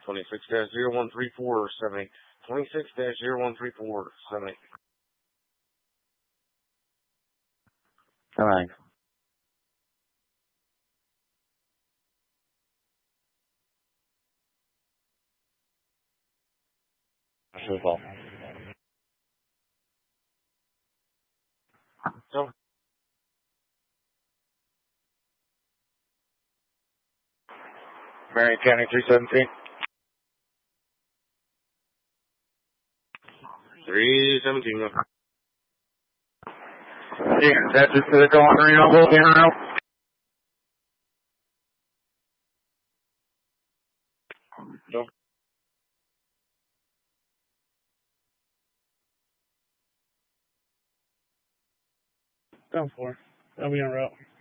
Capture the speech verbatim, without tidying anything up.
twenty-six dash zero one three four seven eight. twenty-six dash zero one three four seven eight. All right. Super. So, Marion County three seventeen. three seventeen. Yeah, that's just the call. Reno, Reno. So, Down four. That'll be en route.